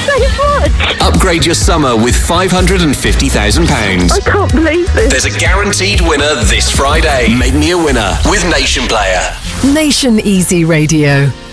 so much. Upgrade your summer with £550,000. I can't believe this. There's a guaranteed winner this Friday. Make me a winner with Nation Player. Nation Easy Radio.